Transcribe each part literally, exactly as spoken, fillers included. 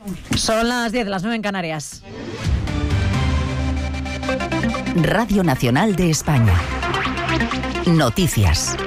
Son las diez, las nueve en Canarias. Radio Nacional de España. Noticias.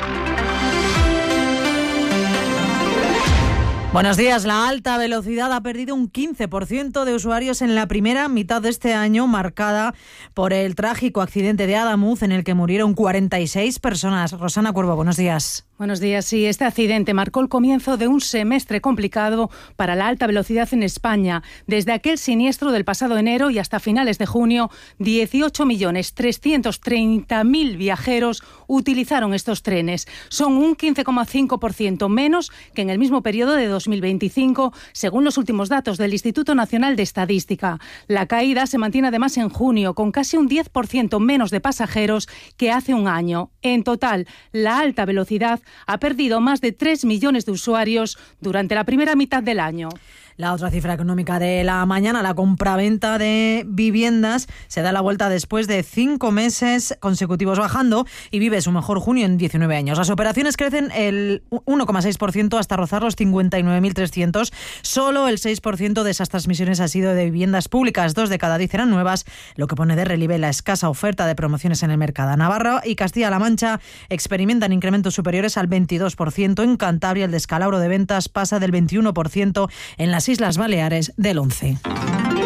Buenos días. La alta velocidad ha perdido un quince por ciento de usuarios en la primera mitad de este año, marcada por el trágico accidente de Adamuz en el que murieron cuarenta y seis personas. Rosana Cuervo, buenos días. Buenos días. Sí, este accidente marcó el comienzo de un semestre complicado para la alta velocidad en España. Desde aquel siniestro del pasado enero y hasta finales de junio, dieciocho millones trescientos treinta mil viajeros utilizaron estos trenes. Son un quince coma cinco por ciento menos que en el mismo periodo de dos mil veinticinco, según los últimos datos del Instituto Nacional de Estadística. La caída se mantiene además en junio, con casi un diez por ciento menos de pasajeros que hace un año. En total, la alta velocidad ha perdido más de tres millones de usuarios durante la primera mitad del año. La otra cifra económica de la mañana, la compraventa de viviendas, se da la vuelta después de cinco meses consecutivos bajando y vive su mejor junio en diecinueve años. Las operaciones crecen el uno coma seis por ciento hasta rozar los cincuenta y nueve mil trescientos. Solo el seis por ciento de esas transmisiones ha sido de viviendas públicas. Dos de cada diez eran nuevas, lo que pone de relieve la escasa oferta de promociones en el mercado. Navarra y Castilla-La Mancha experimentan incrementos superiores al veintidós por ciento. En Cantabria el descalabro de ventas pasa del veintiuno por ciento, en las Islas Baleares del once por ciento.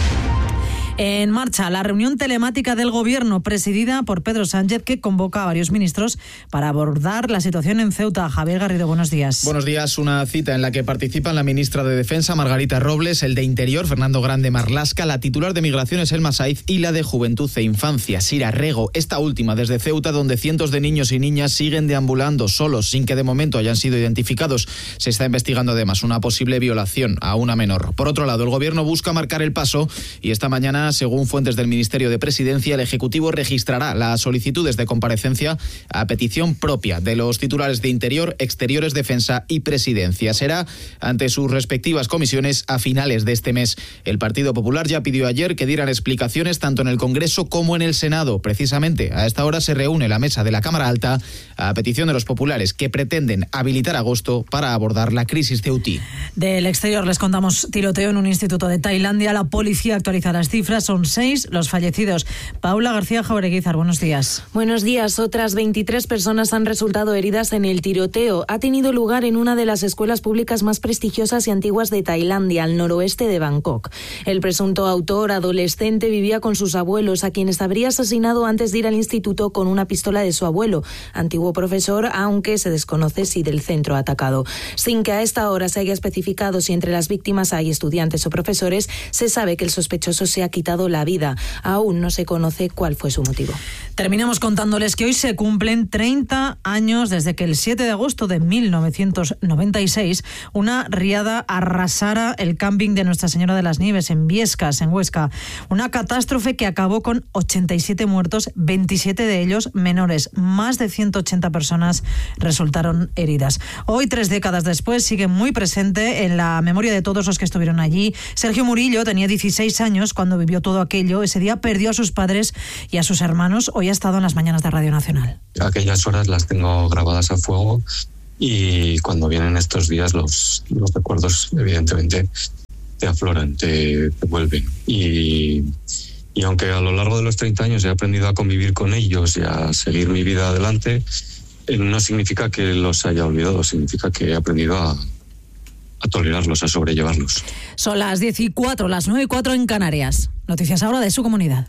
En marcha la reunión telemática del Gobierno presidida por Pedro Sánchez, que convoca a varios ministros para abordar la situación en Ceuta. Javier Garrido, buenos días. Buenos días. Una cita en la que participan la ministra de Defensa, Margarita Robles, el de Interior, Fernando Grande Marlaska, la titular de Migraciones, Elma Saiz, y la de Juventud e Infancia, Sira Rego. Esta última desde Ceuta, donde cientos de niños y niñas siguen deambulando solos, sin que de momento hayan sido identificados. Se está investigando además una posible violación a una menor. Por otro lado, el Gobierno busca marcar el paso y esta mañana, según fuentes del Ministerio de Presidencia, el Ejecutivo registrará las solicitudes de comparecencia a petición propia de los titulares de Interior, Exteriores, Defensa y Presidencia. Será ante sus respectivas comisiones a finales de este mes. El Partido Popular ya pidió ayer que dieran explicaciones tanto en el Congreso como en el Senado. Precisamente a esta hora se reúne la mesa de la Cámara Alta a petición de los populares, que pretenden habilitar agosto para abordar la crisis ceutí. Del exterior les contamos tiroteo en un instituto de Tailandia. La policía actualiza las cifras. Son seis los fallecidos. Paula García Jaureguizar, buenos días. Buenos días. Otras veintitrés personas han resultado heridas en el tiroteo. Ha tenido lugar en una de las escuelas públicas más prestigiosas y antiguas de Tailandia, al noroeste de Bangkok. El presunto autor, adolescente, vivía con sus abuelos, a quienes habría asesinado antes de ir al instituto con una pistola de su abuelo, antiguo profesor, aunque se desconoce si del centro atacado. Sin que a esta hora se haya especificado si entre las víctimas hay estudiantes o profesores, se sabe que el sospechoso se ha quitado la vida. Aún no se conoce cuál fue su motivo. Terminamos contándoles que hoy se cumplen treinta años desde que el siete de agosto de mil novecientos noventa y seis una riada arrasara el camping de Nuestra Señora de las Nieves en Viescas, en Huesca. Una catástrofe que acabó con ochenta y siete muertos, veintisiete de ellos menores. Más de ciento ochenta personas resultaron heridas. Hoy, tres décadas después, sigue muy presente en la memoria de todos los que estuvieron allí. Sergio Murillo tenía dieciséis años cuando vivió todo aquello. Ese día perdió a sus padres y a sus hermanos. Hoy ha estado en las mañanas de Radio Nacional. Aquellas horas las tengo grabadas a fuego y cuando vienen estos días los, los recuerdos evidentemente te afloran, te, te vuelven. Y, y aunque a lo largo de los treinta años he aprendido a convivir con ellos y a seguir mi vida adelante, no significa que los haya olvidado, significa que he aprendido a a tolerarlos, a sobrellevarlos. Son las diez y cuatro, las nueve y cuatro en Canarias. Noticias ahora de su comunidad.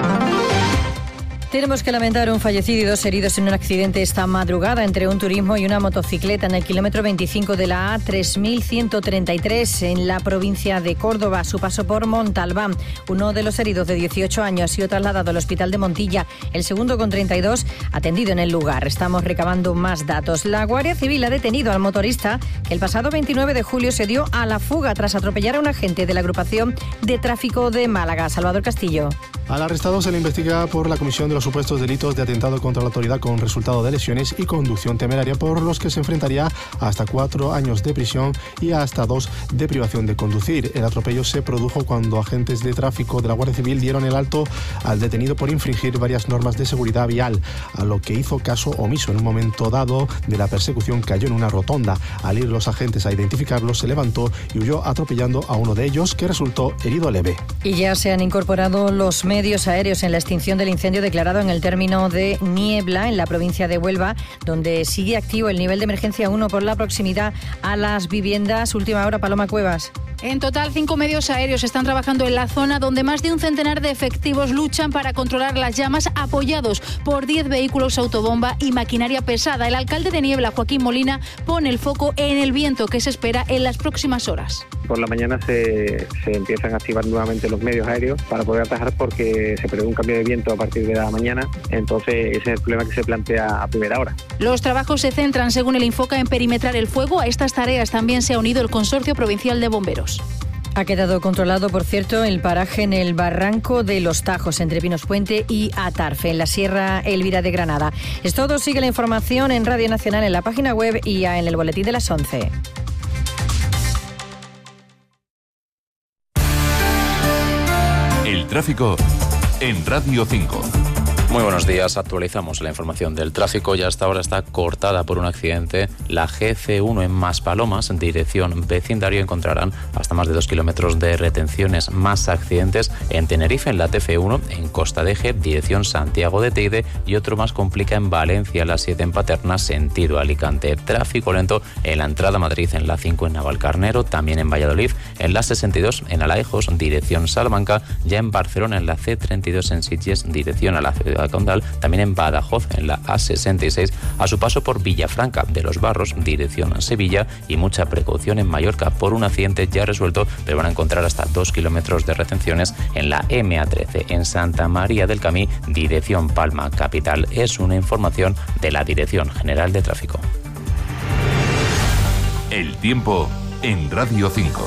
Tenemos que lamentar un fallecido y dos heridos en un accidente esta madrugada entre un turismo y una motocicleta en el kilómetro veinticinco de la A tres mil ciento treinta y tres en la provincia de Córdoba, a su paso por Montalbán. Uno de los heridos, de dieciocho años, ha sido trasladado al hospital de Montilla. El segundo, con treinta y dos, atendido en el lugar. Estamos recabando más datos. La Guardia Civil ha detenido al motorista que el pasado veintinueve de julio se dio a la fuga tras atropellar a un agente de la agrupación de tráfico de Málaga. Salvador Castillo. Al arrestado se le investiga por la comisión de los supuestos delitos de atentado contra la autoridad con resultado de lesiones y conducción temeraria, por los que se enfrentaría a hasta cuatro años de prisión y a hasta dos de privación de conducir. El atropello se produjo cuando agentes de tráfico de la Guardia Civil dieron el alto al detenido por infringir varias normas de seguridad vial, a lo que hizo caso omiso. En un momento dado de la persecución cayó en una rotonda. Al ir los agentes a identificarlo, se levantó y huyó atropellando a uno de ellos, que resultó herido leve. Y ya se han incorporado los medios aéreos en la extinción del incendio declarado en el término de Niebla, en la provincia de Huelva, donde sigue activo el nivel de emergencia uno por la proximidad a las viviendas. Última hora, Paloma Cuevas. En total, cinco medios aéreos están trabajando en la zona, donde más de un centenar de efectivos luchan para controlar las llamas, apoyados por diez vehículos autobomba y maquinaria pesada. El alcalde de Niebla, Joaquín Molina, pone el foco en el viento que se espera en las próximas horas. Por la mañana se, se empiezan a activar nuevamente los medios aéreos para poder atajar, porque se prevé un cambio de viento a partir de la mañana. Entonces ese es el problema que se plantea a primera hora. Los trabajos se centran, según el Infoca, en perimetrar el fuego. A estas tareas también se ha unido el Consorcio Provincial de Bomberos. Ha quedado controlado, por cierto, el paraje en el Barranco de los Tajos, entre Pinos Puente y Atarfe, en la Sierra Elvira de Granada. Es todo. Sigue la información en Radio Nacional, en la página web y en el boletín de las once. El tráfico en Radio cinco. Muy buenos días, actualizamos la información del tráfico y hasta ahora está cortada por un accidente. La G C uno en Maspalomas, en dirección vecindario, encontrarán hasta más de dos kilómetros de retenciones. Más accidentes en Tenerife, en la T F uno, en Costa de Eje, dirección Santiago de Teide, y otro más complica en Valencia, la siete en Paterna, sentido Alicante. Tráfico lento en la entrada a Madrid, en la cinco en Navalcarnero, también en Valladolid, en la sesenta y dos en Alaejos, dirección Salamanca, ya en Barcelona, en la C treinta y dos en Sitges, dirección a la ciudad de Condal, también en Badajoz, en la A sesenta y seis, a su paso por Villafranca de los Barros, dirección a Sevilla, y mucha precaución en Mallorca por un accidente ya resuelto, pero van a encontrar hasta dos kilómetros de retenciones en la M A trece en Santa María del Camí, dirección Palma capital. Es una información de la Dirección General de Tráfico. El tiempo en Radio cinco.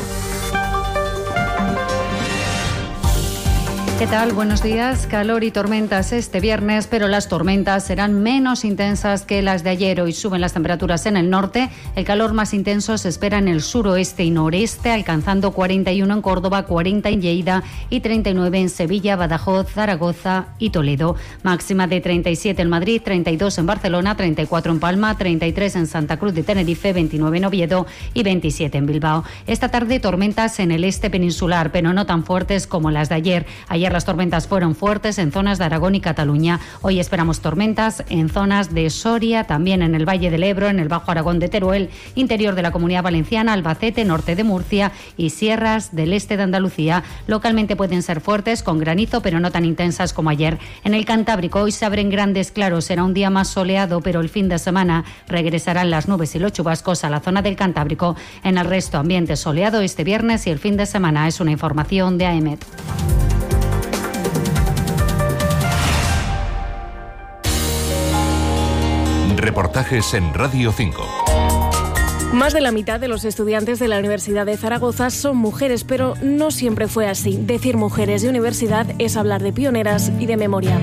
¿Qué tal? Buenos días. Calor y tormentas este viernes, pero las tormentas serán menos intensas que las de ayer. Hoy suben las temperaturas en el norte. El calor más intenso se espera en el suroeste y noreste, alcanzando cuarenta y uno en Córdoba, cuarenta en Lleida y treinta y nueve en Sevilla, Badajoz, Zaragoza y Toledo. Máxima de treinta y siete en Madrid, treinta y dos en Barcelona, treinta y cuatro en Palma, treinta y tres en Santa Cruz de Tenerife, veintinueve en Oviedo y veintisiete en Bilbao. Esta tarde tormentas en el este peninsular, pero no tan fuertes como las de ayer. Ayer las tormentas fueron fuertes en zonas de Aragón y Cataluña. Hoy esperamos tormentas en zonas de Soria, también en el Valle del Ebro, en el Bajo Aragón de Teruel, interior de la Comunidad Valenciana, Albacete, norte de Murcia y sierras del este de Andalucía. Localmente pueden ser fuertes, con granizo, pero no tan intensas como ayer. En el Cantábrico hoy se abren grandes claros. Será un día más soleado, pero el fin de semana regresarán las nubes y los chubascos a la zona del Cantábrico. En el resto, ambiente soleado este viernes y el fin de semana. Es una información de A E M E T. Reportajes en Radio cinco. Más de la mitad de los estudiantes de la Universidad de Zaragoza son mujeres, pero no siempre fue así. Decir mujeres de universidad es hablar de pioneras y de memoria.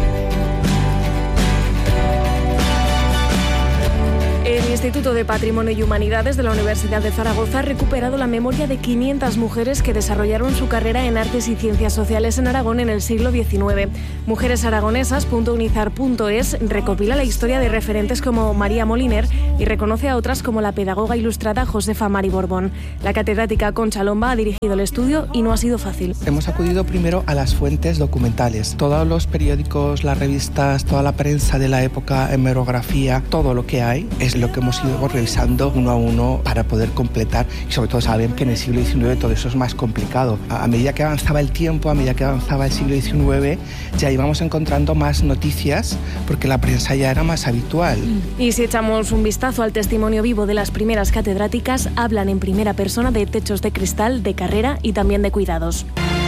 El Instituto de Patrimonio y Humanidades de la Universidad de Zaragoza ha recuperado la memoria de quinientas mujeres que desarrollaron su carrera en Artes y Ciencias Sociales en Aragón en el siglo diecinueve. mujeresaragonesas punto unizar punto es recopila la historia de referentes como María Moliner y reconoce a otras como la pedagoga ilustrada Josefa Mari Borbón. La catedrática Concha Lomba ha dirigido el estudio y no ha sido fácil. Hemos acudido primero a las fuentes documentales. Todos los periódicos, las revistas, toda la prensa de la época, hemerografía, todo lo que hay es lo que hemos ido revisando uno a uno para poder completar, y sobre todo saben que en el siglo diecinueve todo eso es más complicado. A medida que avanzaba el tiempo, a medida que avanzaba el siglo diecinueve, ya íbamos encontrando más noticias porque la prensa ya era más habitual. Y si echamos un vistazo al testimonio vivo de las primeras catedráticas, hablan en primera persona de techos de cristal, de carrera y también de cuidados.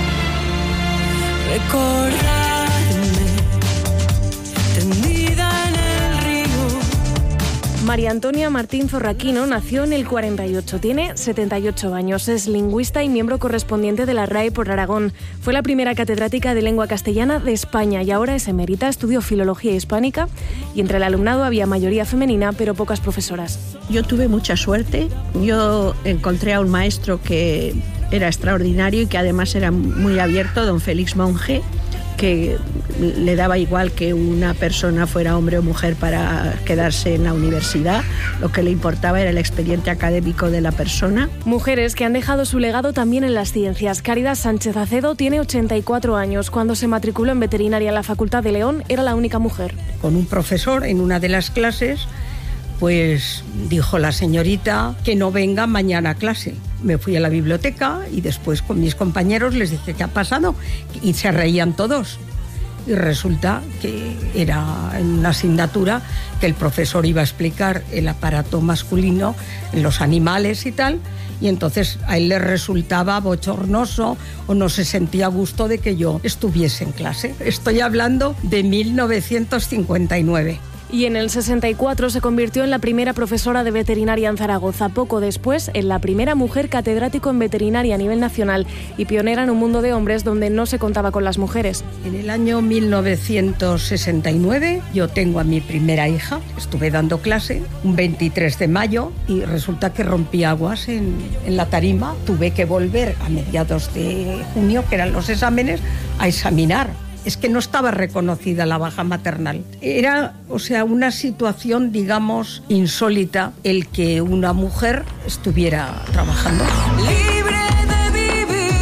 Recordadme, tendida en el río, María Antonia Martín Zorraquino nació en el cuarenta y ocho, tiene setenta y ocho años, es lingüista y miembro correspondiente de la R A E por Aragón. Fue la primera catedrática de lengua castellana de España y ahora es emérita, estudió filología hispánica y entre el alumnado había mayoría femenina pero pocas profesoras. Yo tuve mucha suerte, yo encontré a un maestro que era extraordinario y que además era muy abierto, don Félix Monge, que le daba igual que una persona fuera hombre o mujer para quedarse en la universidad. Lo que le importaba era el expediente académico de la persona. Mujeres que han dejado su legado también en las ciencias. Caridad Sánchez Acedo tiene ochenta y cuatro años. Cuando se matriculó en veterinaria en la Facultad de León, era la única mujer. Con un profesor en una de las clases, pues dijo la señorita que no venga mañana a clase. Me fui a la biblioteca y después con mis compañeros les dije ¿qué ha pasado? Y se reían todos. Y resulta que era en una asignatura que el profesor iba a explicar el aparato masculino en los animales y tal, y entonces a él le resultaba bochornoso o no se sentía a gusto de que yo estuviese en clase. Estoy hablando de mil novecientos cincuenta y nueve. Y en el sesenta y cuatro se convirtió en la primera profesora de veterinaria en Zaragoza. Poco después, en la primera mujer catedrático en veterinaria a nivel nacional y pionera en un mundo de hombres donde no se contaba con las mujeres. En el año mil novecientos sesenta y nueve yo tengo a mi primera hija. Estuve dando clase un veintitrés de mayo y resulta que rompí aguas en, en la tarima. Tuve que volver a mediados de junio, que eran los exámenes, a examinar. Es que no estaba reconocida la baja maternal. Era, o sea, una situación, digamos, insólita el que una mujer estuviera trabajando. Libre de vivir.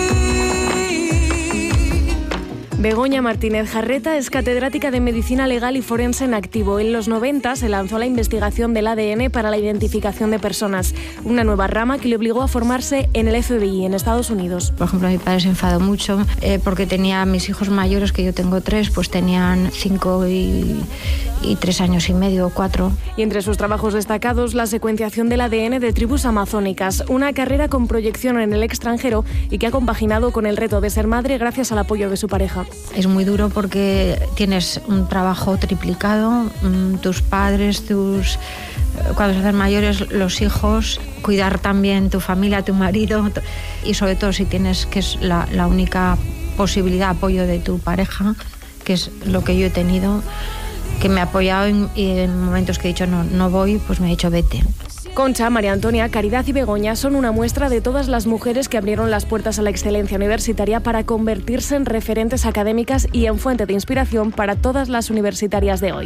Begoña Martínez Jarreta es catedrática de Medicina Legal y Forense en activo. En los noventa se lanzó la investigación del A D N para la identificación de personas, una nueva rama que le obligó a formarse en el F B I en Estados Unidos. Por ejemplo, mi padre se enfadó mucho eh, porque tenía mis hijos mayores, que yo tengo tres, pues tenían cinco y, y tres años y medio o cuatro. Y entre sus trabajos destacados, la secuenciación del A D N de tribus amazónicas, una carrera con proyección en el extranjero y que ha compaginado con el reto de ser madre gracias al apoyo de su pareja. Es muy duro porque tienes un trabajo triplicado, tus padres, tus cuando se hacen mayores, los hijos, cuidar también tu familia, tu marido y sobre todo si tienes que es la, la única posibilidad de apoyo de tu pareja, que es lo que yo he tenido, que me ha apoyado en, y en momentos que he dicho no, no voy, pues me ha dicho vete. Concha, María Antonia, Caridad y Begoña son una muestra de todas las mujeres que abrieron las puertas a la excelencia universitaria para convertirse en referentes académicas y en fuente de inspiración para todas las universitarias de hoy.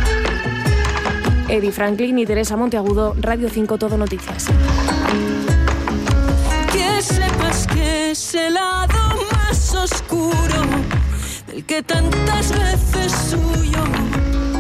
Eddie Franklin y Teresa Monteagudo, Radio cinco Todo Noticias. Que sepas que es el lado más oscuro del que tantas veces huyó.